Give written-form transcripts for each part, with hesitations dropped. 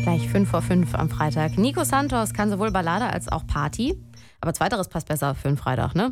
Gleich 5:05 am Freitag. Nico Santos kann sowohl Ballade als auch Party. Aber zweiteres passt besser für einen Freitag, ne?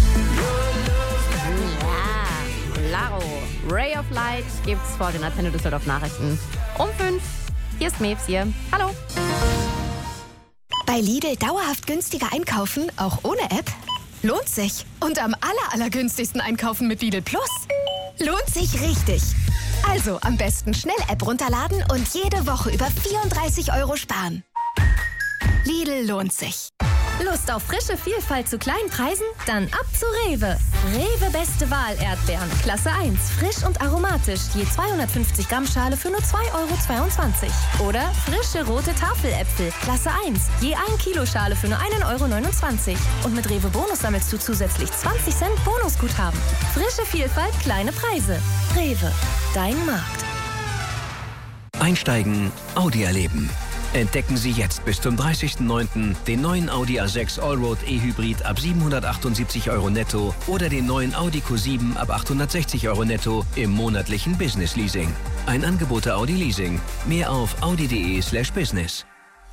Ja, Laro. Ray of Light gibt's vor den Antenne Düsseldorf Nachrichten um 5. Hier ist Mebs hier. Hallo. Bei Lidl dauerhaft günstiger einkaufen, auch ohne App? Lohnt sich. Und am allergünstigsten einkaufen mit Lidl Plus? Lohnt sich richtig. Also am besten schnell App runterladen und jede Woche über 34 € sparen. Lidl lohnt sich. Lust auf frische Vielfalt zu kleinen Preisen? Dann ab zu Rewe. Rewe beste Wahl Erdbeeren. Klasse 1. Frisch und aromatisch. Je 250 Gramm Schale für nur 2,22 €. Oder frische rote Tafeläpfel. Klasse 1. Je 1 Kilo Schale für nur 1,29 €. Und mit Rewe Bonus sammelst du zusätzlich 20 Cent Bonusguthaben. Frische Vielfalt, kleine Preise. Rewe. Dein Markt. Einsteigen, Audi erleben. Entdecken Sie jetzt bis zum 30.09. den neuen Audi A6 Allroad E-Hybrid ab 778 € netto oder den neuen Audi Q7 ab 860 € netto im monatlichen Business Leasing. Ein Angebot der Audi Leasing. Mehr auf audi.de/business.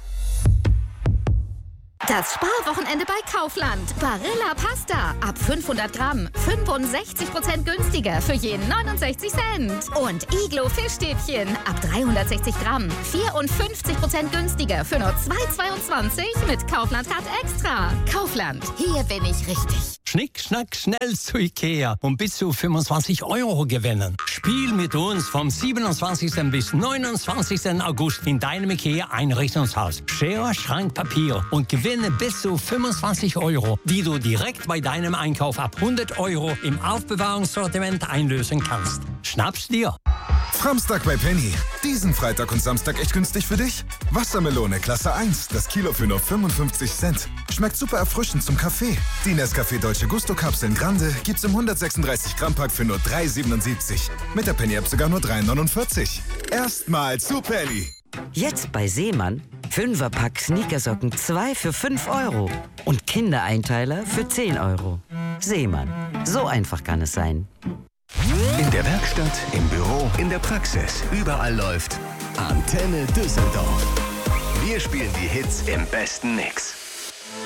Das Sparwochenende bei Kaufland. Barilla Pasta. Ab 500 Gramm. 65% günstiger für je 69 Cent. Und Iglo Fischstäbchen. Ab 360 Gramm. 54% günstiger für nur 2,22 mit Kaufland-Card Extra. Kaufland. Hier bin ich richtig. Schnick, schnack, schnell zu Ikea und bis zu 25 € gewinnen. Spiel mit uns vom 27. bis 29. August in deinem Ikea-Einrichtungshaus. Schere, Schrank, Papier und gewinne bis zu 25 €, die du direkt bei deinem Einkauf ab 100 € im Aufbewahrungssortiment einlösen kannst. Schnapp's dir! Samstag bei Penny. Diesen Freitag und Samstag echt günstig für dich? Wassermelone Klasse 1, das Kilo für nur 55 Cent. Schmeckt super erfrischend zum Kaffee. Die Nescafé Dolce Gusto Kapseln Grande gibt's im 136 Gramm Pack für nur 3,77. Mit der Penny App sogar nur 3,49. Erstmal zu Penny. Jetzt bei Seemann 5er-Pack Sneakersocken 2 für 5 € und Kindereinteiler für 10 €. Seemann, so einfach kann es sein. In der Werkstatt, im Büro, in der Praxis. Überall läuft Antenne Düsseldorf. Wir spielen die Hits im besten Mix.